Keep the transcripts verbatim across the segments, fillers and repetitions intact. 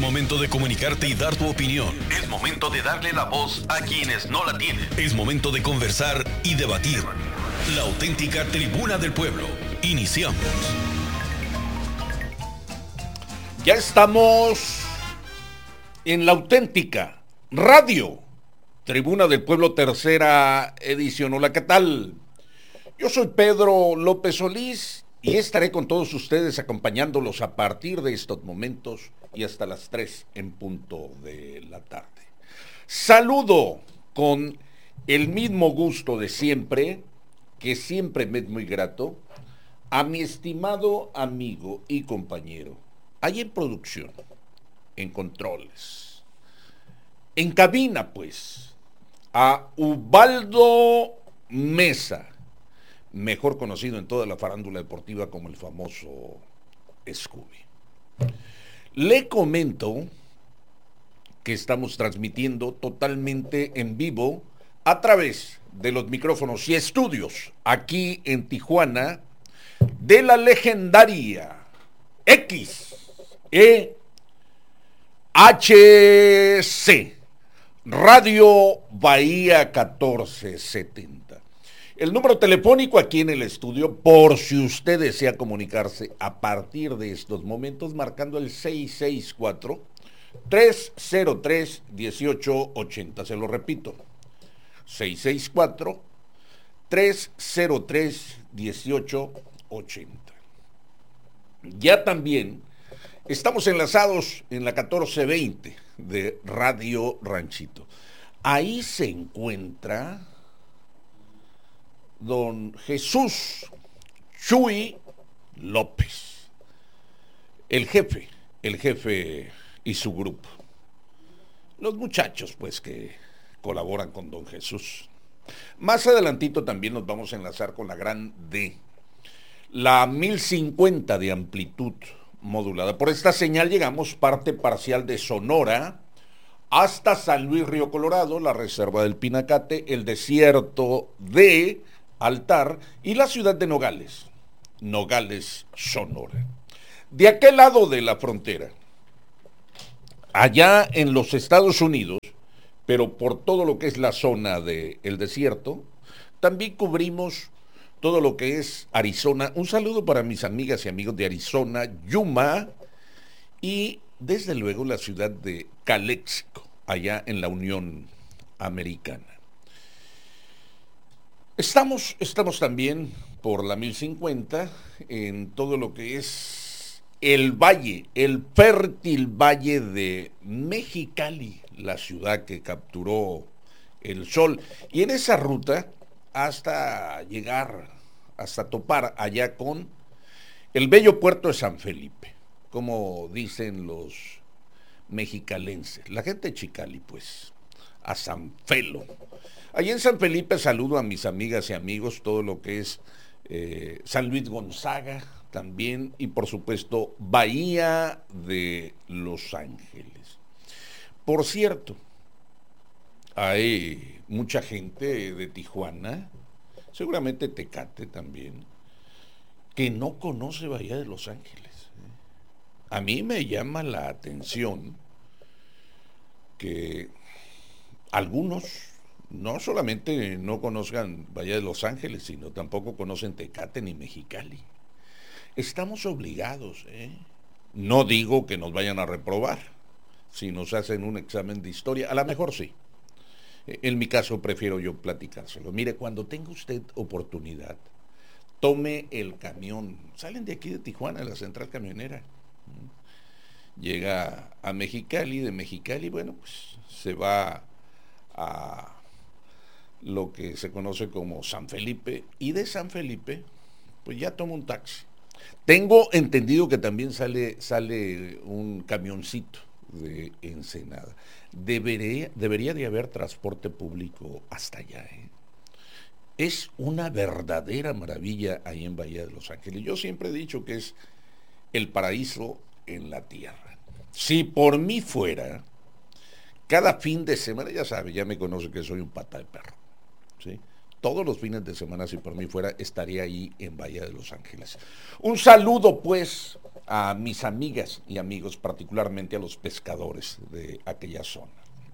momento de comunicarte y dar tu opinión. Es momento de darle la voz a quienes no la tienen. Es momento de conversar y debatir. La auténtica Tribuna del Pueblo. Iniciamos. Ya estamos en la auténtica radio Tribuna del Pueblo, tercera edición. Hola, ¿qué tal? Yo soy Pedro López Solís y estaré con todos ustedes acompañándolos a partir de estos momentos y hasta las tres en punto de la tarde. Saludo con el mismo gusto de siempre, que siempre me es muy grato, a mi estimado amigo y compañero, ahí en producción, en controles, en cabina pues, a Ubaldo Mesa, mejor conocido en toda la farándula deportiva como el famoso Scooby. Le comento que estamos transmitiendo totalmente en vivo a través de los micrófonos y estudios aquí en Tijuana de la legendaria X E H C Radio Bahía catorce setenta. El número telefónico aquí en el estudio, por si usted desea comunicarse a partir de estos momentos, marcando el seis seis cuatro, tres cero tres, uno ocho ocho cero. Se lo repito, seis seis cuatro, tres cero tres, uno ocho ocho cero. Ya también estamos enlazados en la catorce veinte de Radio Ranchito. Ahí se encuentra don Jesús Chuy López, el jefe, el jefe y su grupo. Los muchachos, pues, que colaboran con don Jesús. Más adelantito también nos vamos a enlazar con la gran D, la mil cincuenta de amplitud modulada. Por esta señal llegamos parte parcial de Sonora hasta San Luis Río Colorado, la reserva del Pinacate, el desierto de Altar y la ciudad de Nogales, Nogales, Sonora. De aquel lado de la frontera, allá en los Estados Unidos, pero por todo lo que es la zona del desierto, también cubrimos todo lo que es Arizona. Un saludo para mis amigas y amigos de Arizona, Yuma, y desde luego la ciudad de Calexico, allá en la Unión Americana. Estamos, estamos también por la mil cincuenta en todo lo que es el valle, el fértil valle de Mexicali, la ciudad que capturó el sol. Y en esa ruta hasta llegar, hasta topar allá con el bello puerto de San Felipe, como dicen los mexicalenses, la gente de Chicali, pues, a San Felo. Allí en San Felipe saludo a mis amigas y amigos, todo lo que es eh, San Luis Gonzaga también, y por supuesto Bahía de Los Ángeles. Por cierto, hay mucha gente de Tijuana, seguramente Tecate también, que no conoce Bahía de Los Ángeles. A mí me llama la atención que algunos no solamente no conozcan Bahía de Los Ángeles, sino tampoco conocen Tecate ni Mexicali. Estamos obligados, ¿eh? No digo que nos vayan a reprobar si nos hacen un examen de historia, a lo mejor sí. En mi caso prefiero yo platicárselo. Mire, cuando tenga usted oportunidad, tome el camión. Salen de aquí de Tijuana, de la central camionera. Llega a Mexicali, de Mexicali, bueno, pues se va a lo que se conoce como San Felipe, y de San Felipe, pues ya toma un taxi. Tengo entendido que también sale, sale un camioncito de Ensenada. Debería, debería de haber transporte público hasta allá, ¿eh? Es una verdadera maravilla ahí en Bahía de Los Ángeles. Yo siempre he dicho que es el paraíso en la tierra. Si por mí fuera, cada fin de semana, ya sabe, ya me conoce que soy un pata de perro, ¿sí? Todos los fines de semana, si por mí fuera, estaría ahí en Bahía de Los Ángeles. Un saludo, pues, a mis amigas y amigos, particularmente a los pescadores de aquella zona.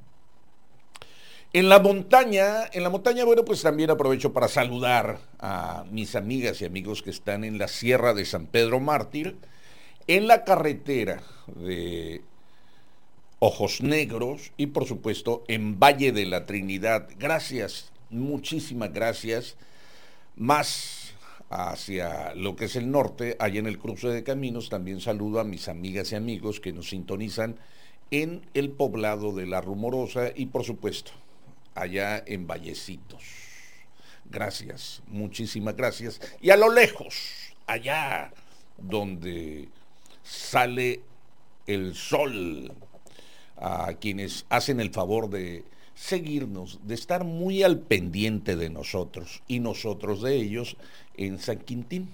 En la montaña, en la montaña, bueno, pues también aprovecho para saludar a mis amigas y amigos que están en la Sierra de San Pedro Mártir, en la carretera de Ojos Negros y por supuesto en Valle de la Trinidad. Gracias, muchísimas gracias. Más hacia lo que es el norte, allá en el cruce de caminos, también saludo a mis amigas y amigos que nos sintonizan en el poblado de La Rumorosa y por supuesto allá en Vallecitos. Gracias, muchísimas gracias. Y a lo lejos, allá donde sale el sol, a quienes hacen el favor de seguirnos, de estar muy al pendiente de nosotros y nosotros de ellos en San Quintín.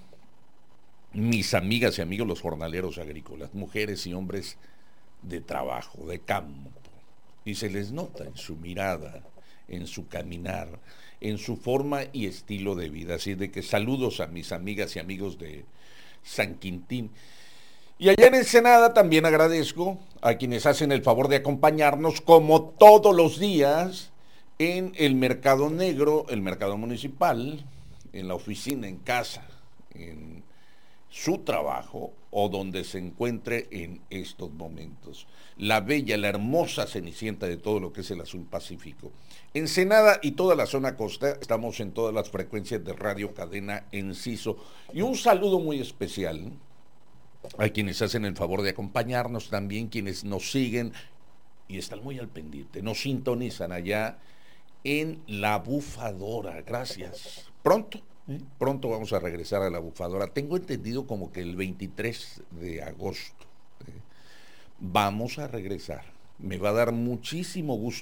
Mis amigas y amigos los jornaleros agrícolas, mujeres y hombres de trabajo, de campo, y se les nota en su mirada, en su caminar, en su forma y estilo de vida. Así de que saludos a mis amigas y amigos de San Quintín. Y allá en Ensenada también agradezco a quienes hacen el favor de acompañarnos como todos los días en el Mercado Negro, el Mercado Municipal, en la oficina, en casa, en su trabajo o donde se encuentre en estos momentos. La bella, la hermosa cenicienta de todo lo que es el azul Pacífico. Ensenada y toda la zona costa, estamos en todas las frecuencias de Radio Cadena Enciso. Y un saludo muy especial a quienes hacen el favor de acompañarnos, también quienes nos siguen y están muy al pendiente, nos sintonizan allá en La Bufadora. Gracias. Pronto, ¿eh? pronto vamos a regresar a La Bufadora. Tengo entendido como que el veintitrés de agosto ¿eh? vamos a regresar. Me va a dar muchísimo gusto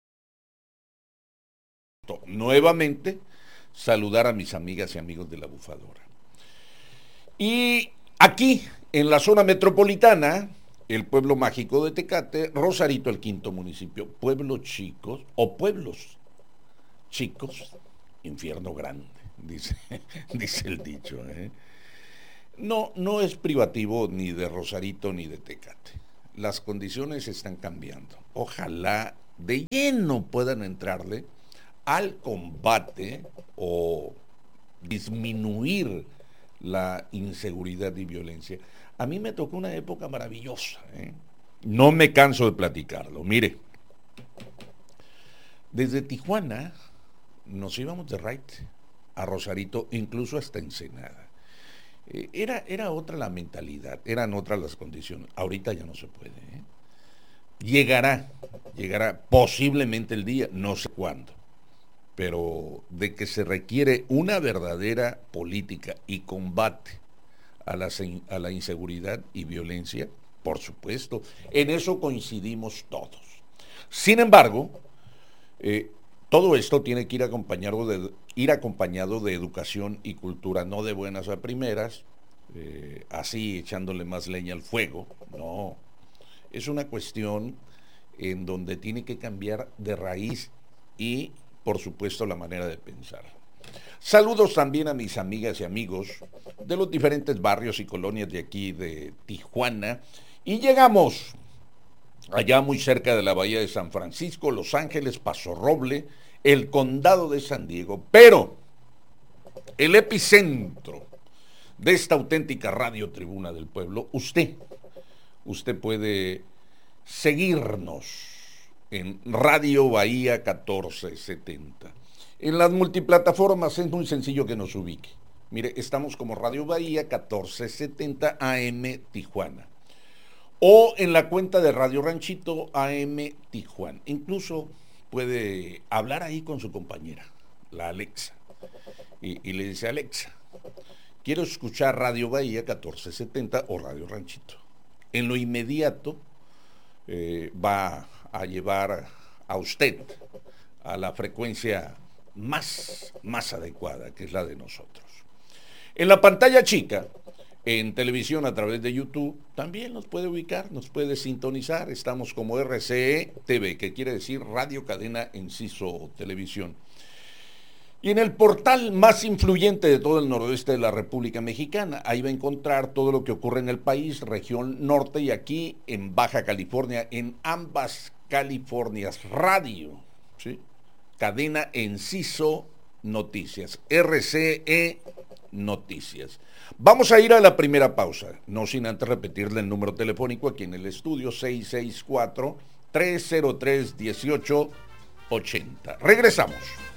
nuevamente saludar a mis amigas y amigos de La Bufadora. Y aquí, en la zona metropolitana, el pueblo mágico de Tecate, Rosarito, el quinto municipio, pueblos chicos o pueblos chicos, infierno grande, dice, dice el dicho. ¿eh? No, no es privativo ni de Rosarito ni de Tecate. Las condiciones están cambiando. Ojalá de lleno puedan entrarle al combate o disminuir la inseguridad y violencia. A mí me tocó una época maravillosa, ¿eh? No me canso de platicarlo. Mire, desde Tijuana nos íbamos de raid a Rosarito, incluso hasta Ensenada. Eh, era, era otra la mentalidad, eran otras las condiciones. Ahorita ya no se puede. ¿eh? Llegará, llegará posiblemente el día, no sé cuándo, pero de que se requiere una verdadera política y combate a la, a la inseguridad y violencia, por supuesto, en eso coincidimos todos. Sin embargo, eh, todo esto tiene que ir acompañado de, ir acompañado de educación y cultura, no de buenas a primeras, eh, así echándole más leña al fuego, no. Es una cuestión en donde tiene que cambiar de raíz y por supuesto la manera de pensar. Saludos también a mis amigas y amigos de los diferentes barrios y colonias de aquí de Tijuana y llegamos allá muy cerca de la bahía de San Francisco, Los Ángeles, Paso Roble, el condado de San Diego, pero el epicentro de esta auténtica radio Tribuna del Pueblo, usted, usted puede seguirnos en Radio Bahía catorce setenta. En las multiplataformas es muy sencillo que nos ubique. Mire, estamos como Radio Bahía catorce setenta A M Tijuana. O en la cuenta de Radio Ranchito A M Tijuana. Incluso puede hablar ahí con su compañera, la Alexa. Y, y le dice, Alexa, quiero escuchar Radio Bahía catorce setenta o Radio Ranchito. En lo inmediato eh, va a llevar a usted a la frecuencia más, más adecuada, que es la de nosotros. En la pantalla chica, en televisión a través de YouTube, también nos puede ubicar, nos puede sintonizar. Estamos como R C E T V, que quiere decir Radio Cadena Enciso Televisión. Y en el portal más influyente de todo el noroeste de la República Mexicana, ahí va a encontrar todo lo que ocurre en el país, región norte y aquí en Baja California, en ambas Californias. Radio, ¿sí? Cadena Enciso Noticias, R C E Noticias. Vamos a ir a la primera pausa, no sin antes repetirle el número telefónico aquí en el estudio, seis seis cuatro, tres cero tres, uno ocho ocho cero. Regresamos.